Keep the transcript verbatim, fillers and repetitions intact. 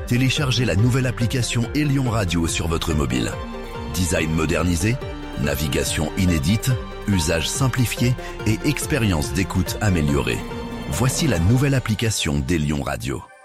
téléchargez la nouvelle application Elion Radio sur votre mobile. Design modernisé, navigation inédite, usage simplifié et expérience d'écoute améliorée. Voici la nouvelle application d'Elion Radio.